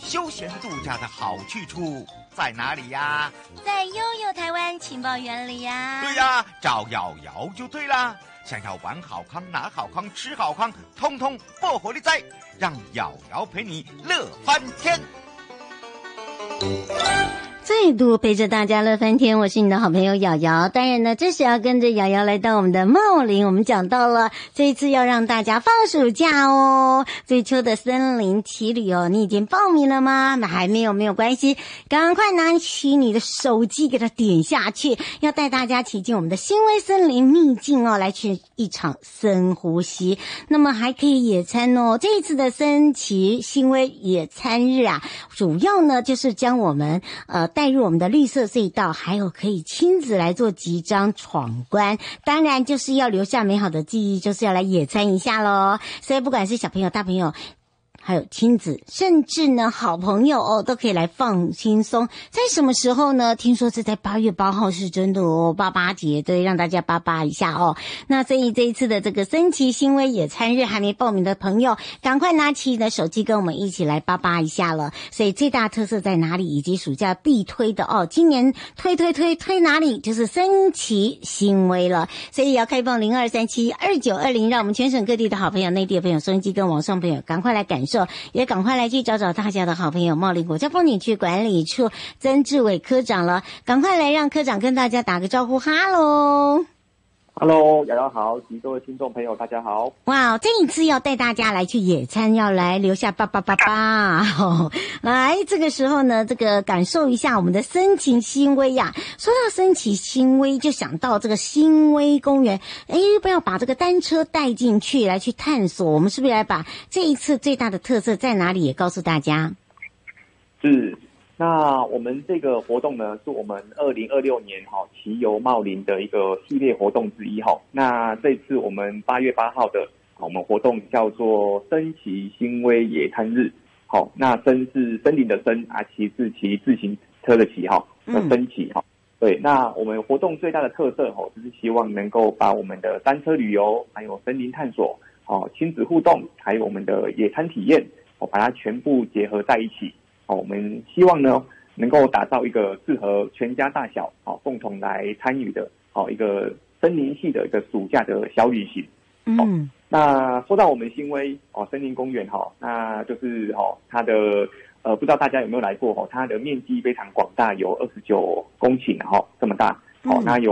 休闲度假的好去处在哪里呀？ 在悠悠台湾情报园里呀。 对呀，找瑶瑶就对啦。想要玩好康、拿好康、吃好康，通通不活力在，让瑶瑶陪你乐翻天。 再度陪着大家乐翻天，我是你的好朋友瑶瑶。当然呢，这是要跟着瑶瑶来到我们的茂林。我们讲到了这一次要让大家放暑假哦，最秋的森林奇旅哦，你已经报名了吗？还没有，没有关系，赶快拿起你的手机给它点下去，要带大家骑进我们的新威森林秘境哦，来去一场深呼吸。那么还可以野餐哦，这一次的森奇新威野餐日啊，主要呢就是将我们带入我们的绿色隧道，还有可以亲子来做集章闯关，当然就是要留下美好的记忆，就是要来野餐一下咯。所以不管是小朋友大朋友还有亲子，甚至呢好朋友哦，都可以来放轻松。在什么时候呢？听说是在8月8号是真的哦，88节，对，让大家88一下哦。那所以这一次的这个森奇新威野餐日还没报名的朋友，赶快拿起你的手机跟我们一起来88一下了。所以最大特色在哪里，以及暑假必推的哦，今年推哪里，就是森奇新威了。所以也要开放02372920，让我们全省各地的好朋友、内地的朋友、收音机跟网上朋友赶快来感受，也赶快来去找找大家的好朋友茂林国家风景区管理处曾志伟科长了，赶快来让科长跟大家打个招呼。哈喽 ，Hello， 瑶瑶好，及各位听众朋友大家好。 哇，这一次要带大家来去野餐，要来留下8888来这个时候呢，这个感受一下我们的森奇新威呀。说到森奇新威，就想到这个新威公园，要不要把这个单车带进去来去探索？我们是不是来把这一次最大的特色在哪里也告诉大家？ 是。那我们这个活动呢，是我们2026年骑游茂林的一个系列活动之一哈。那这次我们8月8号的我们活动叫做森奇新威野餐日。好，那森是森林的森啊，骑是骑自行车的骑哈，森奇哈。对，那我们活动最大的特色就是希望能够把我们的单车旅游，还有森林探索，亲子互动，还有我们的野餐体验，把它全部结合在一起。我们希望呢，能够打造一个适合全家大小共同来参与的一个森林系的一个暑假的小旅行。那说到我们新威森林公园那就是它的不知道大家有没有来过它的面积非常广大，有29公顷这么大。那有